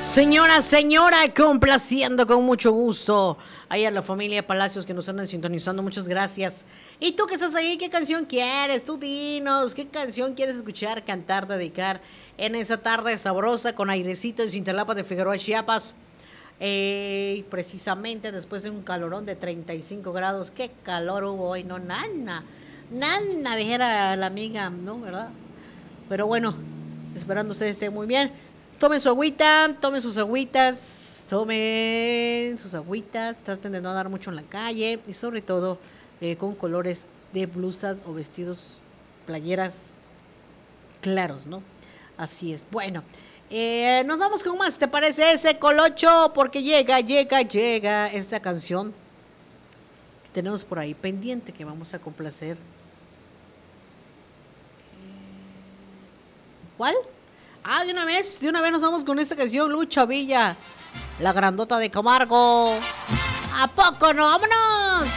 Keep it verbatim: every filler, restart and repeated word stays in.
Señora, señora, complaciendo con mucho gusto. Ahí a la familia Palacios que nos andan sintonizando, muchas gracias. Y tú que estás ahí, ¿qué canción quieres? Tú dinos, ¿qué canción quieres escuchar, cantar, dedicar en esa tarde sabrosa con airecito en Cintalapa de Figueroa, Chiapas? Eh, precisamente después de un calorón de treinta y cinco grados. ¿Qué calor hubo hoy? No, nana, nana, dijera la amiga, ¿no? ¿Verdad? Pero bueno, esperando ustedes estén muy bien. Tomen su agüita, tomen sus agüitas, tomen sus agüitas, traten de no andar mucho en la calle y sobre todo eh, con colores de blusas o vestidos, playeras claros, ¿no? Así es. Bueno, eh, nos vamos con más, ¿te parece ese colocho? Porque llega, llega, llega esta canción que tenemos por ahí pendiente que vamos a complacer. ¿Cuál? Ah, de una vez, de una vez nos vamos con esta canción, Lucha Villa, la grandota de Camargo. ¿A poco no? ¡Vámonos!